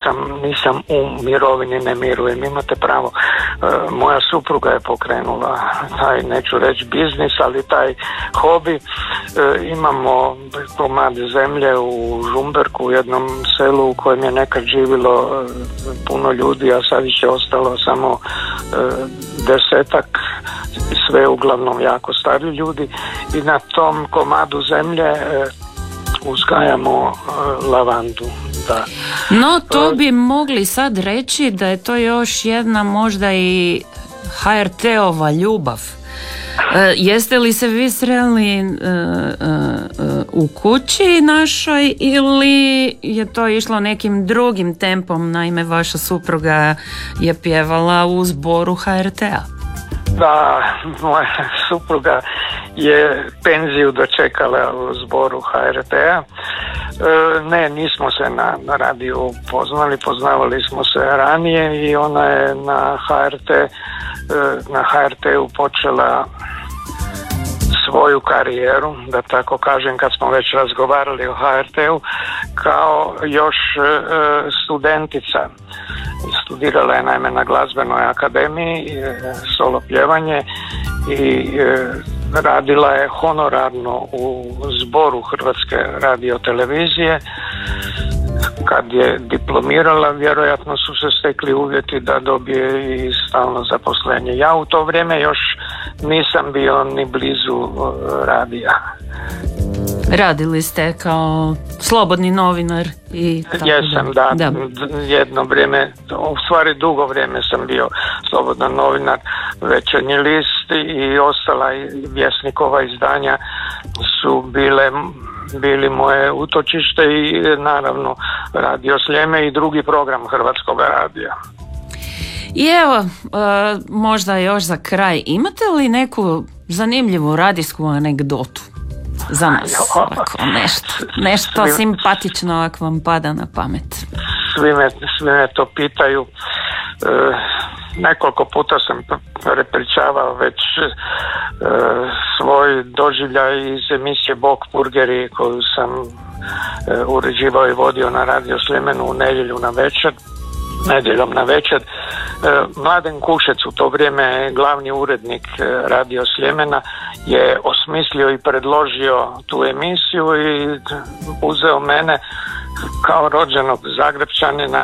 nisam u mirovini, ne mirujem, imate pravo. Moja supruga je pokrenula taj, neću reći biznis, ali taj hobi. Imamo komad zemlje u Žumberku, u jednom selu u kojem je nekad živilo puno ljudi, a sad je ostalo samo 10-ak, sve uglavnom jako stari ljudi, i na tom komadu zemlje uzgajamo lavandu. Da. No, to bi mogli sad reći da je to još jedna možda i HRT-ova ljubav. Jeste li se vi sreli u kući našoj ili je to išlo nekim drugim tempom? Naime, vaša supruga je pjevala u zboru HRT-a. Da, moja supruga je penziju dočekala u zboru HRT-a. Ne, nismo se na radiju poznavali smo se ranije i ona je na HRT-u počela svoju karijeru, da tako kažem, kad smo već razgovarali o HRT-u, kao još studentica. Studirala je naime na glazbenoj akademiji solo pjevanje i radila je honorarno u zboru Hrvatske radiotelevizije. Kad je diplomirala, vjerojatno su se stekli uvjeti da dobije i stalno zaposlenje. Ja u to vrijeme još nisam bio ni blizu radija. Radili ste kao slobodni novinar i tako. Jesam, da. Jedno vrijeme, u stvari dugo vrijeme sam bio slobodan novinar. Večernji list i ostala Vjesnikova izdanja su bili moje utočište i naravno Radio Sljeme i drugi program Hrvatskog radija. I evo, možda još za kraj, imate li neku zanimljivu radijsku anegdotu za nas? Ovako, nešto simpatično ako vam pada na pamet. Svi me to pitaju. Nekoliko puta sam prepričavao već svoj doživljaj iz emisije Bok burgeri koju sam uređivao i vodio na Radio Sljemenu nedjeljom na večer. Mladen Kušec, u to vrijeme glavni urednik Radio Sljemena, je osmislio i predložio tu emisiju i uzeo mene kao rođenog Zagrepčanina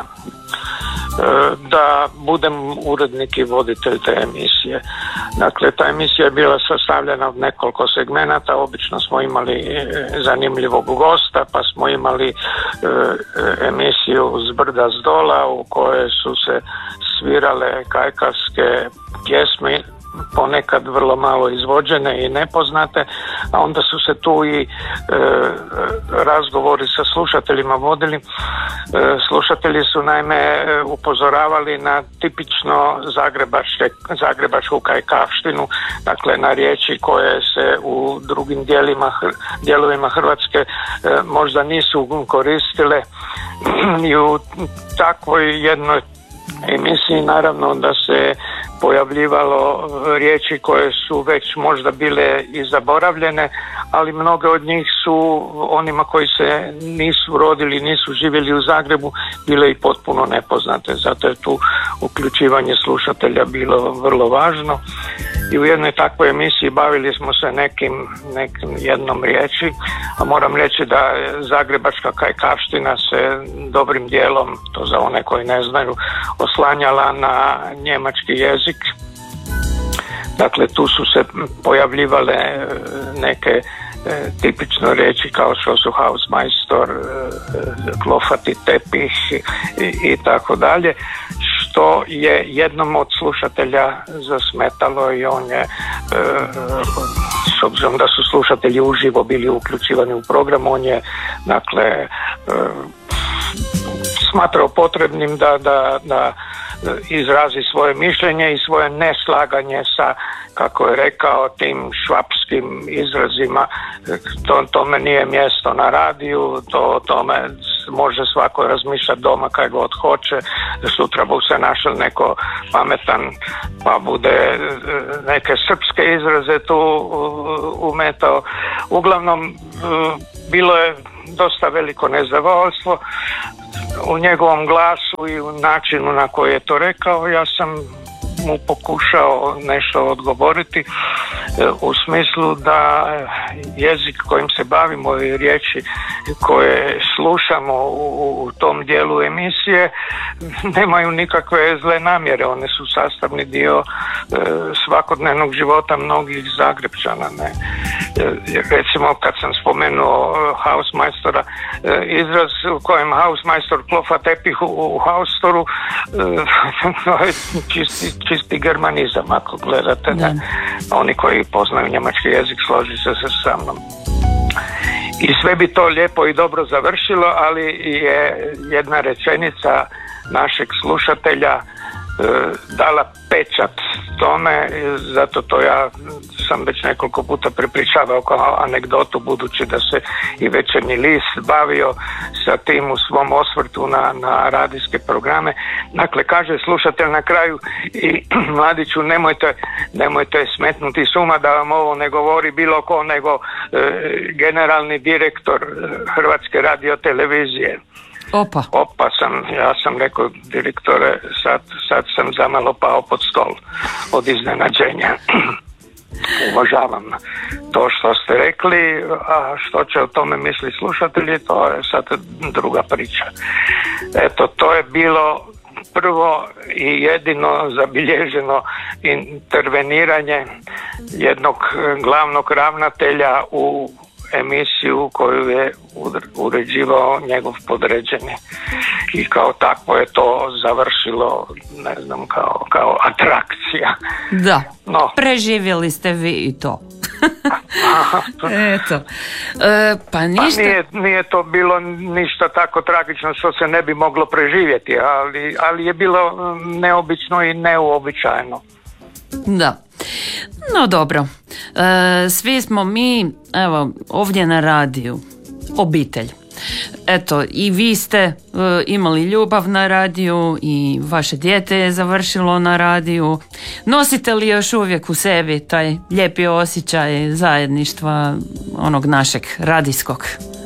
da budem urednik i voditelj te emisije. Dakle, ta emisija je bila sastavljena od nekoliko segmenata. Obično smo imali zanimljivog gosta, pa smo imali emisiju S brda s dola u kojoj su se svirale kajkavske pjesme, ponekad vrlo malo izvođene i nepoznate, a onda su se tu i razgovori sa slušateljima vodili. Slušatelji su naime upozoravali na tipično zagrebačku kajkavštinu, dakle na riječi koje se u drugim dijelovima Hrvatske možda nisu koristile. I u takvoj jednoj emisiji naravno da se pojavljivalo riječi koje su već možda bile i zaboravljene, ali mnoge od njih su onima koji se nisu rodili, nisu živjeli u Zagrebu, bile i potpuno nepoznate. Zato je tu uključivanje slušatelja bilo vrlo važno. I u jednoj takvoj emisiji bavili smo se jednom riječi, a moram reći da zagrebačka kajkavština se dobrim dijelom, to za one koji ne znaju, oslanjala na njemački jezik. Dakle, tu su se pojavljivale neke tipično riječi kao što su Hausmeister, klofati tepih i tako dalje, što je jednom od slušatelja zasmetalo i on je, s obzirom da su slušatelji uživo bili uključivani u program, on je dakle smatrao potrebnim da izrazi svoje mišljenje i svoje neslaganje sa, kako je rekao, tim švapskim izrazima. Tome nije mjesto na radiju, tome može svako razmišljati doma kaj god hoće. Sutra bu se našel neko pametan pa bude neke srpske izraze tu umetao. Uglavnom bilo je dosta veliko nezadovoljstvo. u njegovom glasu i u načinu na koji je to rekao, ja sam mu pokušao nešto odgovoriti u smislu da jezik kojim se bavimo i riječi koje slušamo u tom dijelu emisije nemaju nikakve zle namjere, one su sastavni dio svakodnevnog života mnogih Zagrepčana. Ne? Recimo kad sam spomenuo Hausmajstora, izraz u kojem Hausmajstor klofa tepih u Haustoru, to je čisti germanizam, ako gledate. Ne? Oni koji poznaju njemački jezik složi se sa mnom. I sve bi to lijepo i dobro završilo, ali je jedna rečenica našeg slušatelja dala pečat tome, zato to ja sam već nekoliko puta prepričavao kao anegdotu, budući da se i Večernji list bavio sa tim u svom osvrtu na radijske programe. Dakle, kaže slušatelj na kraju: i mladiću, nemojte smetnuti s uma da vam ovo ne govori bilo ko nego generalni direktor Hrvatske radiotelevizije. Opa ja sam rekao: direktore, sad sam zamalo pao pod stol od iznenađenja. Uvažavam to što ste rekli, a što će o tome misli slušatelji, to je sad druga priča. Eto, to je bilo prvo i jedino zabilježeno interveniranje jednog glavnog ravnatelja u emisiju koju je uređivao njegov podređeni. I kao takvo je to završilo, ne znam, kao atrakcija. Da, no. Preživjeli ste vi i to. Eto. Pa ništa. Nije to bilo ništa tako tragično što se ne bi moglo preživjeti, ali je bilo neobično i neuobičajeno. Da. No dobro, svi smo mi, evo, ovdje na radiju, obitelj. Eto, i vi ste imali ljubav na radiju i vaše dijete je završilo na radiju. Nosite li još uvijek u sebi taj lijepi osjećaj zajedništva onog našeg radijskog?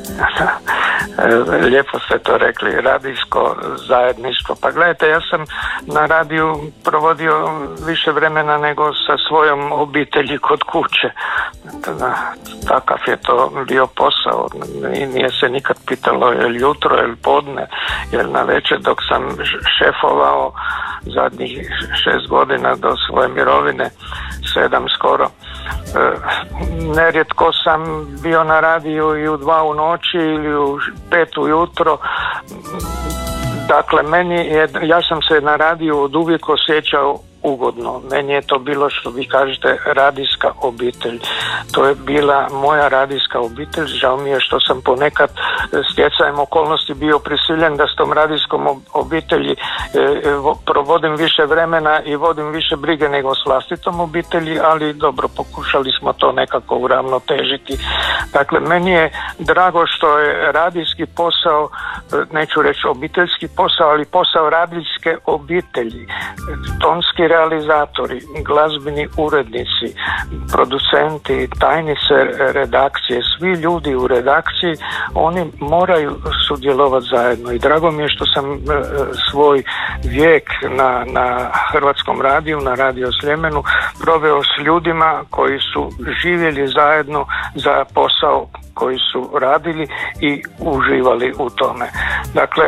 Lijepo ste to rekli, radijsko zajedništvo. Pa gledajte, ja sam na radiju provodio više vremena nego sa svojom obitelji kod kuće. Takav je to bio posao. Nije se nikad pitalo je li jutro, je li podne, je li na večer, dok sam šefovao zadnjih 6 godina do svoje mirovine, 7 skoro. Nerijetko sam bio na radiju i u 2 u noći ili u 5 ujutro. Dakle, ja sam se na radiju od uvijek osjećao ugodno. Meni je to bilo, što vi kažete, radijska obitelj. To je bila moja radijska obitelj. Žao mi je što sam ponekad stjecajem okolnosti bio prisiljen da s tom radijskom obitelji provodim više vremena i vodim više brige nego s vlastitom obitelji, ali dobro, pokušali smo to nekako uravnotežiti. Dakle, meni je drago što je radijski posao, neću reći obiteljski posao, ali posao radijske obitelji, tonski realizatori, glazbeni urednici, producenti, tajnice redakcije, svi ljudi u redakciji, oni moraju sudjelovati zajedno. I drago mi je što sam svoj vijek na Hrvatskom radiju, na Radio Sljemenu, proveo s ljudima koji su živjeli zajedno za posao koji su radili i uživali u tome. Dakle,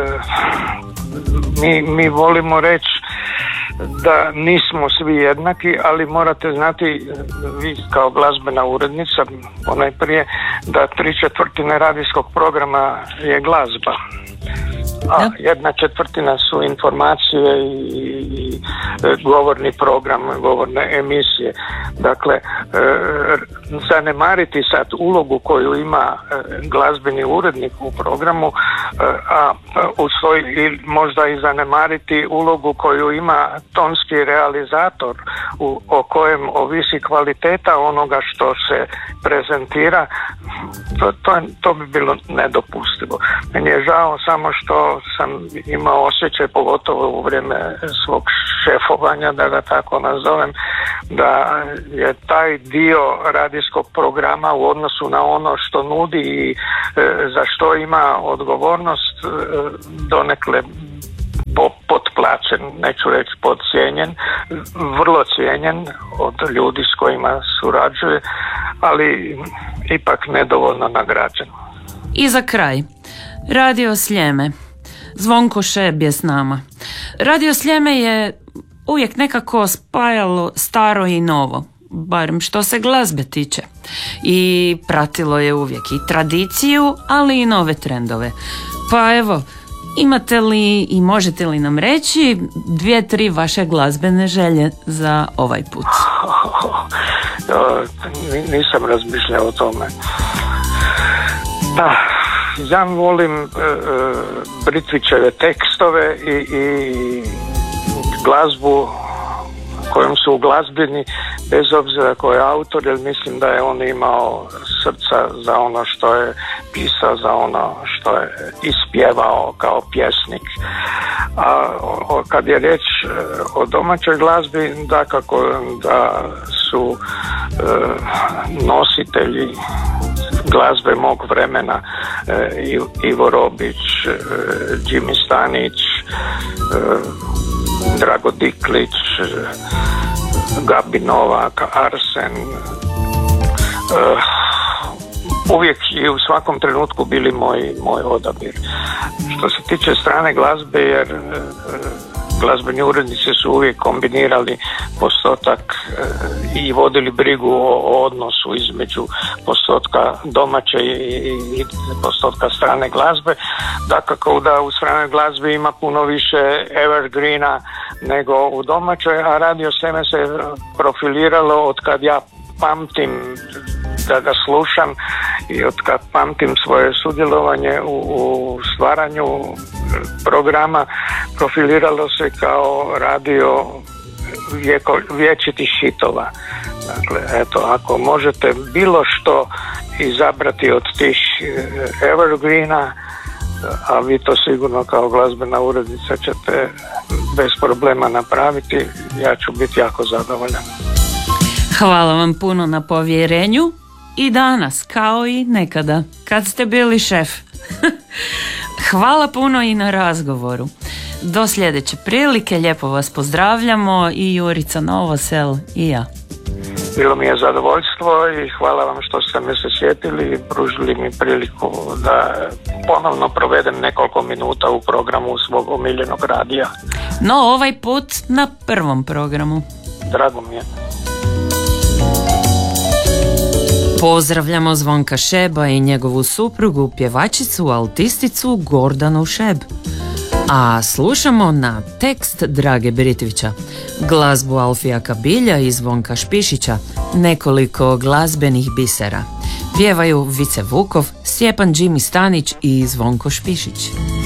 mi volimo reći da nismo svi jednaki, ali morate znati, vi kao glazbena urednica, ponajprije, da 3/4 radijskog programa je glazba, a 1/4 su informacije i govorni program, govorne emisije. Dakle, zanemariti sad ulogu koju ima glazbeni urednik u programu, a možda i zanemariti ulogu koju ima tonski realizator o kojem ovisi kvaliteta onoga što se prezentira, to bi bilo nedopustivo. Meni je žao samo što sam imao osjećaj, pogotovo u vrijeme svog šefovanja, da ga tako nazovem, da je taj dio radijskog programa u odnosu na ono što nudi i za što ima odgovornost donekle potplaćen, neću reći podcijenjen, vrlo cijenjen od ljudi s kojima surađuje, ali ipak nedovoljno nagrađen. I za kraj, Radio Sljeme. Zvonko Šeb je s nama. Radio Sljeme je uvijek nekako spajalo staro i novo, barem što se glazbe tiče. I pratilo je uvijek i tradiciju, ali i nove trendove. Pa evo, imate li i možete li nam reći 2-3 vaše glazbene želje za ovaj put? Nisam razmišljao o tome. Ja volim Britvićeve tekstove i glazbu kojom su uglazbljeni, bez obzira ko je autor, jer mislim da je on imao srca za ono što je pisao, za ono što je ispjevao kao pjesnik. A kad je riječ o domaćoj glazbi, dakako da su nositelji glazbe mog vremena Ivo Robić, Jimmy Stanić, Drago Diklić, Gabi Novak, Arsen, uvijek i u svakom trenutku bili moj odabir. Što se tiče strane glazbe, jer glazbeni urednici su uvijek kombinirali postotak i vodili brigu o odnosu između postotka domaće i postotka strane glazbe. Dakako da u stranoj glazbi ima puno više evergreena nego u domaćoj, a Radio Sljeme se profiliralo od kad ja pamtim da ga slušam i od kad pamtim svoje sudjelovanje u stvaranju programa, profiliralo se kao radio vječitih hitova. Dakle, eto, ako možete bilo što izabrati od tih evergreena, a vi to sigurno kao glazbena urednica ćete bez problema napraviti, ja ću biti jako zadovoljan. Hvala vam puno na povjerenju i danas, kao i nekada, kad ste bili šef. Hvala puno i na razgovoru. Do sljedeće prilike, lijepo vas pozdravljamo i Jurica Novosel i ja. Bilo mi je zadovoljstvo i hvala vam što ste me se sjetili i pružili mi priliku da ponovno provedem nekoliko minuta u programu svog omiljenog radija. No, ovaj put na prvom programu. Drago mi je. Pozdravljamo Zvonka Šeba i njegovu suprugu, pjevačicu, altisticu Gordanu Šeb. A slušamo na tekst Drage Britvića, glazbu Alfija Kabilja i Zvonka Špišića, nekoliko glazbenih bisera. Pjevaju Vice Vukov, Stjepan Jimmy Stanić i Zvonko Špišić.